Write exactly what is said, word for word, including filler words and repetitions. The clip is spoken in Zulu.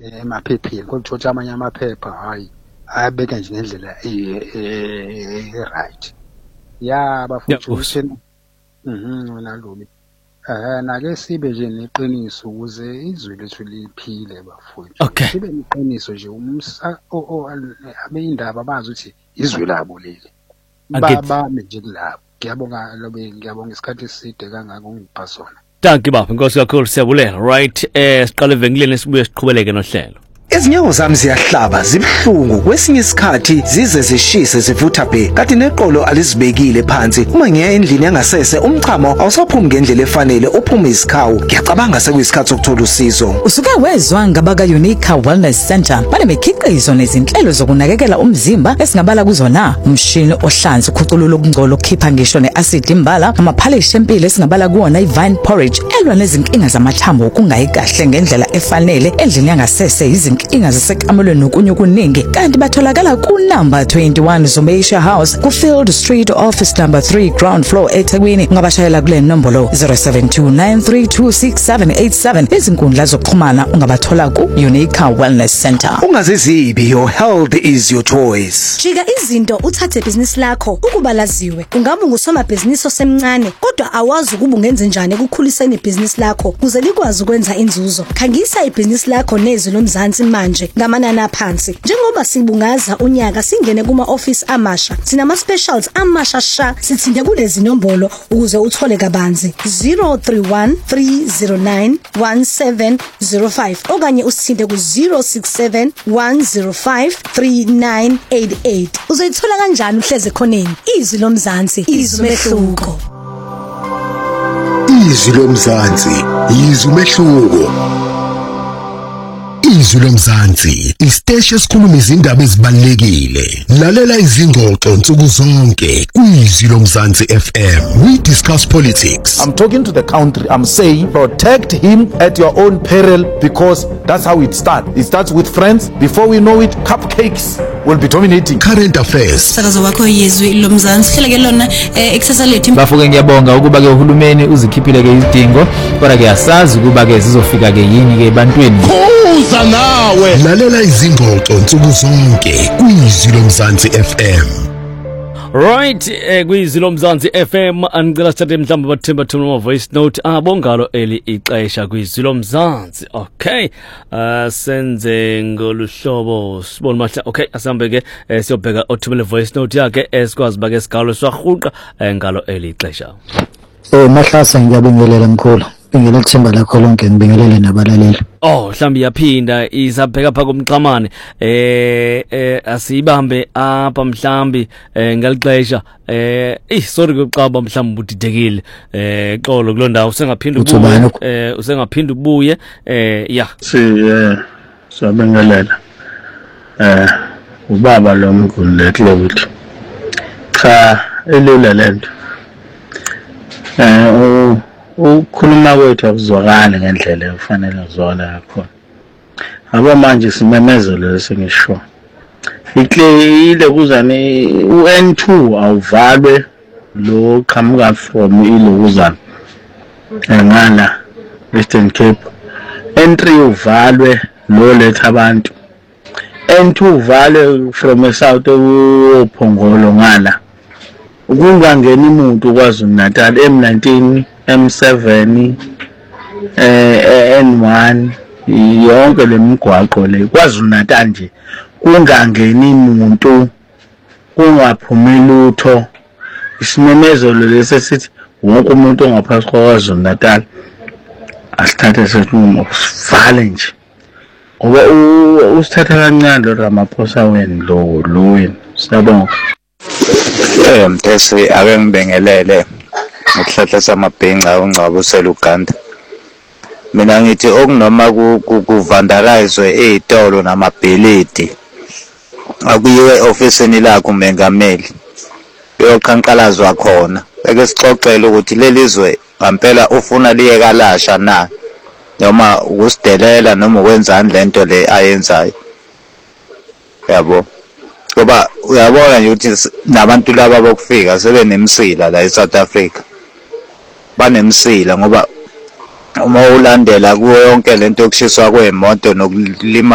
emaphepheni kodwa uthola amanye amaphepha hayi ayabeka nje ngendlela right ya bafuthu mhm nalumi eh nake sibe nje neqiniso ukuze izwe lethu liphile bafuthu sibe neqiniso nje umsa abeyindaba bazi ukuthi izwe labo leli baba nje kulabo ngiyabonga lobe ngiyabonga isikhathi eside kangaka ungipha sona. Thank you baba inkosi kakhulu siyabulela right eh siqale evengeleni sibuye siqhubeleke nohlelo. Izinyawo zami ziyahlaba zibhlungu kwesinye isikhathi zize zishise zivutha bhe kanti neqolo alizibekile phansi uma ngiya endlini yangasese umchamo awusaphumi ngendlela efanele uphuma isikhawu ngiyacabanga sekuyisikhathi sokuthola usizo. Usuke wezwa ngabaka Unique Wellness Center banemikhiqizo nezinhlelo zokunakekela umzimba esingabala kuzona umshini ohlanza ukhuculula ukungcola ukukhipha ngisho neacid imbala amaphalish empilo esingabala kuona iVine Porridge elwa nezinkinga zamathambo ukungayi kahle ngendlela efanele endlini yangasese izinkinga inga zasekamelweni nokunye okuningi kanti batholakala ku number twenty-one Zomeisha House ku Field Street office number three ground floor eThekwini ungabashayela kule nombolo zero seven two nine three two six seven eight seven izinkundla zokuxhumana ungabathola ku Unique Wellness Center. Ungazizibi, your health is your choice. Jika izinto uthathe business lakho ukuba laziwe ungabe ngusoma business osemncane kodwa awazi ukuba ungenze njani ukukhuliseni ibusiness lakho kuze likwazi ukwenza inzuzo. Khangisa ibusiness lakho nezwi lomzansi manje ngamanani aphansi njengoba sibungaza unyaka singene kuma office amasha sinama specials amasha sha sithinde kulezi nombolo ukuze uthole kabanzi zero three one three zero nine one seven zero five okanye usithinde ku zero six seven one zero five three nine eight eight. Uzoyithola kanjani uhleze khoneni izwi lomzansi izwi mehluko. Izwi lomzansi izwi mehluko. Izwi lomzansi isiteshi esikhuluma izindaba ezibalekile lalela izingxoxo nsuku zonke kwizwi lomzansi F M. We discuss politics. I'm talking to the country. I'm saying protect him at your own peril because that's how it starts. It starts with friends. Before we know it, cupcakes will be dominating. Current affairs. Sakazo wakho yizwi lomzansi hleleke lona exercise lethu. Bafuke ngiyabonga ukuba ke uhulumeni uzikhiphile ke izidingo kodwa ke asazi ukuba ke zizofika ke yini ke ebantwini. Kuza nawe lalela izingxoxo nsuku zonke kwizwi lomzansi F M. Right eh kwizwi lomzansi F M angicela sithathe mhlamba bathemba thuma voice note abongalo eli ixesha kwizwi lomzansi. Okay uh senze ngoluhlobo sibona mahla. Okay asambe ke siyobheka othumele voice note yakhe esikwazi bake sigalo swahuqa ngalo eli ixesha. Eh mahlasa ngiyabingelela mkhulu. Ngiyela kuthemba lakho lonke ngibingelele nabalaleli. Oh mhlambi yaphinda izabheka phaka kumqhamane eh eh asibambe apha mhlambi eh ngalixesha eh eh sorry ukuqaba mhlambi udidekile eh xolo kulondawo usengaphinda ubuye eh usengaphinda ubuye eh yeah si eh sabengelela eh ubaba lo mkhulu lehle cha elula lento eh ukhuluma kwethu akuzwakali ngendlela efanele uzwakala yakho. Aba manje simemezelo lesingisho. Ihle kuzane u N two awuvalwe lo qhamuka from ilokuzana. Engala Western Cape. N three uvalwe lo letha abantu. N two uvalwe from South uphongolo ngala. Ukungangena umuntu kwaZulu Natal M nineteen M seven eh N one yonke lemigwaqo le kwaZulu Natal nje kungangeni umuntu kungaphumi lutho. Isimemezelo lesesithi wonke umuntu ongaphakathi kwaZulu Natal asithathe sethu sivale nje ngoba usithatha kancane lo Ramaphosa wena lo lo wena. Siyabonga. Eh mthesi ake ngibengelele ngokuhlahla samabhenqa ongcabusela uGanda. Mina ngithi okunoma kuvandalizwe ezitolo namabheledi akuyiwe ofisini lakho umengameli beyoqhanqalazwa khona eke sixoxele ukuthi lelizwe ngampela ufuna liyekalasha na noma ukusidelela noma ukwenzani lento le ayenzayo yabo ngoba uyabona nje ukuthi nabantu laba bokufika sebenemsila la eSouth Africa banemsila ngoba uma ulandela kuyo yonke lento yokushiswa kweemoto nokulima